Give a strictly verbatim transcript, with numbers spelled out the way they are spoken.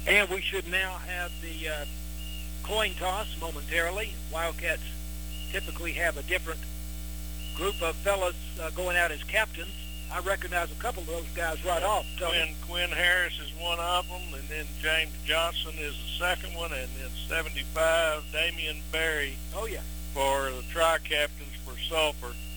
And we should now have the uh, coin toss momentarily. Wildcats typically have a different group of fellas uh, going out as captains. I recognize a couple of those guys right Yeah. off. Tony. Quinn, Quinn Harris is one of them, and then James Johnson is the second one, and then seventy-five, Damian Berry Oh, yeah. for the tri-captains for Sulphur.